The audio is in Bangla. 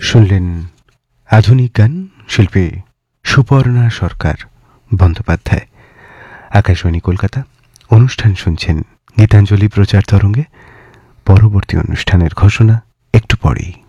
শুনলেন আধুনিক গান শিল্পী সুপর্ণা সরকার বন্দ্যোপাধ্যায়। আকাশবাণী কলকাতা, অনুষ্ঠান শুনছেন গীতাঞ্জলি প্রচার তরঙ্গে। পরবর্তী অনুষ্ঠানের ঘোষণা একটু পরেই।